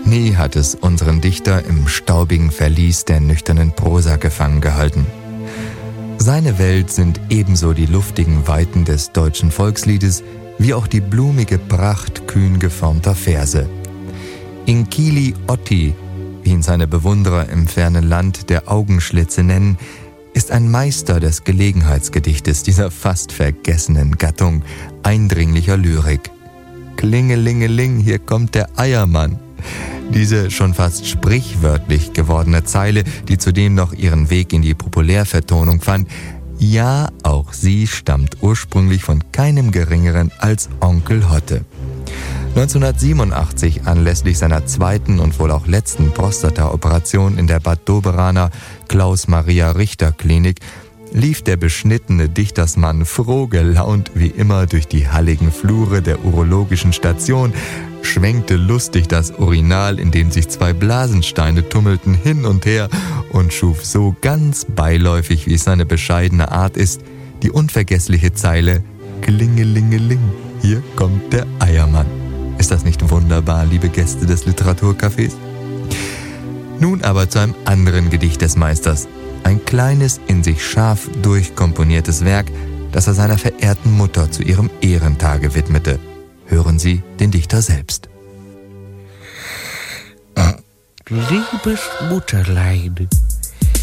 Nie hat es unseren Dichter im staubigen Verlies der nüchternen Prosa gefangen gehalten. Seine Welt sind ebenso die luftigen Weiten des deutschen Volksliedes wie auch die blumige Pracht kühn geformter Verse. Inkili Otti, wie ihn seine Bewunderer im fernen Land der Augenschlitze nennen, ist ein Meister des Gelegenheitsgedichtes dieser fast vergessenen Gattung eindringlicher Lyrik. Klingelingeling, hier kommt der Eiermann. Diese schon fast sprichwörtlich gewordene Zeile, die zudem noch ihren Weg in die Populärvertonung fand, ja, auch sie stammt ursprünglich von keinem Geringeren als Onkel Hotte. 1987, anlässlich seiner zweiten und wohl auch letzten Prostata-Operation in der Bad Doberaner Klaus-Maria-Richter-Klinik, lief der beschnittene Dichtersmann froh gelaunt wie immer durch die halligen Flure der urologischen Station, schwenkte lustig das Urinal, in dem sich 2 Blasensteine tummelten, hin und her und schuf so ganz beiläufig, wie es seine bescheidene Art ist, die unvergessliche Zeile »Klingelingeling, hier kommt der Eiermann«. Ist das nicht wunderbar, liebe Gäste des Literaturcafés? Nun aber zu einem anderen Gedicht des Meisters. Ein kleines, in sich scharf durchkomponiertes Werk, das er seiner verehrten Mutter zu ihrem Ehrentage widmete. Hören Sie den Dichter selbst. Liebes Mutterlein,